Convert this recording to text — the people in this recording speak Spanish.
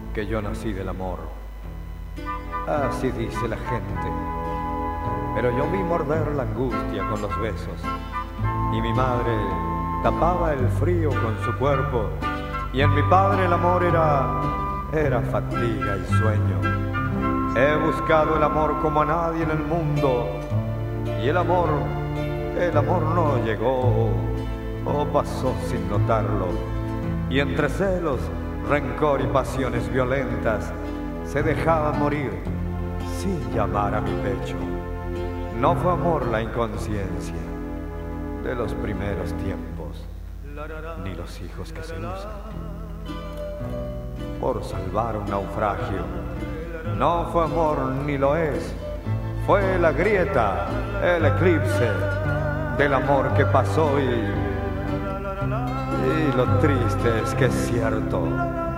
que yo nací del amor. Así dice la gente, pero yo vi morder la angustia con los besos, y mi madre tapaba el frío con su cuerpo, y en mi padre el amor era fatiga y sueño. He buscado el amor como a nadie en el mundo, y el amor no llegó, o pasó sin notarlo, y entre celos, rencor y pasiones violentas se dejaban morir sin llamar a mi pecho. No fue amor la inconsciencia de los primeros tiempos, ni los hijos que se usan por salvar un naufragio. No fue amor ni lo es, fue la grieta, el eclipse del amor que pasó, y lo triste es que es cierto.